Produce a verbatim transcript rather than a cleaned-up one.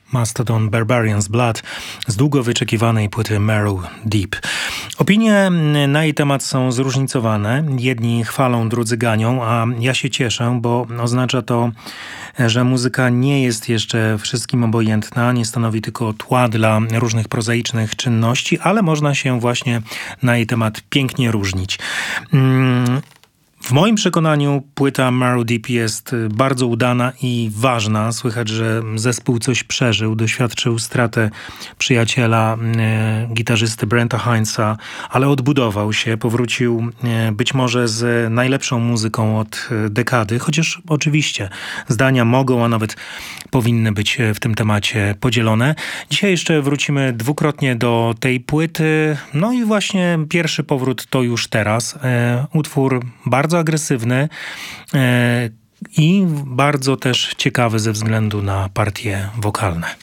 Mastodon Barbarian's Blood z długo wyczekiwanej płyty Marrow Deep. Opinie na jej temat są zróżnicowane. Jedni chwalą, drudzy ganią, a ja się cieszę, bo oznacza to, że muzyka nie jest jeszcze wszystkim obojętna, nie stanowi tylko tła dla różnych prozaicznych czynności, ale można się właśnie na jej temat pięknie różnić. Mm. W moim przekonaniu płyta Marrow Deep jest bardzo udana i ważna. Słychać, że zespół coś przeżył, doświadczył stratę przyjaciela, e, gitarzysty Brenta Heinza, ale odbudował się, powrócił e, być może z najlepszą muzyką od dekady, chociaż oczywiście zdania mogą, a nawet powinny być w tym temacie podzielone. Dzisiaj jeszcze wrócimy dwukrotnie do tej płyty. No i właśnie pierwszy powrót to już teraz. E, utwór bardzo agresywny e, i bardzo też ciekawy ze względu na partie wokalne.